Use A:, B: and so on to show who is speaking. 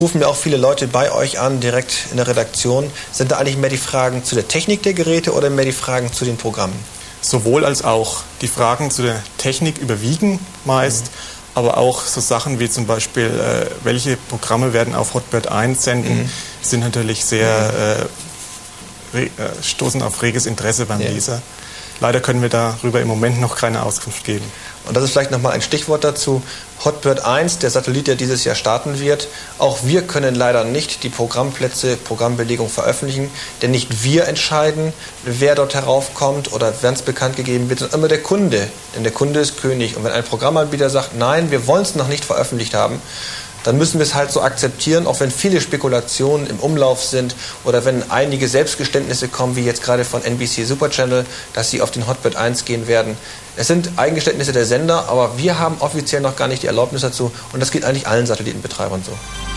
A: Rufen mir auch viele Leute bei euch an, direkt in der Redaktion. Sind da eigentlich mehr die Fragen zu der Technik der Geräte oder mehr die Fragen zu den Programmen?
B: Sowohl als auch. Die Fragen zu der Technik überwiegen meist, aber auch so Sachen wie zum Beispiel, welche Programme werden auf Hotbird 1 senden, sind natürlich sehr, stoßen auf reges Interesse beim Leser. Leider können wir darüber im Moment noch keine Auskunft geben.
A: Und das ist vielleicht nochmal ein Stichwort dazu. Hotbird 1, der Satellit, der dieses Jahr starten wird. Auch wir können leider nicht die Programmplätze, Programmbelegung veröffentlichen, denn nicht wir entscheiden, wer dort heraufkommt oder wann es bekannt gegeben wird, sondern immer der Kunde. Denn der Kunde ist König. Und wenn ein Programmanbieter sagt, nein, wir wollen es noch nicht veröffentlicht haben, dann müssen wir es halt so akzeptieren, auch wenn viele Spekulationen im Umlauf sind oder wenn einige Selbstgeständnisse kommen, wie jetzt gerade von NBC Super Channel, dass sie auf den Hotbird 1 gehen werden. Es sind Eingeständnisse der Sender, aber wir haben offiziell noch gar nicht die Erlaubnis dazu und das geht eigentlich allen Satellitenbetreibern so.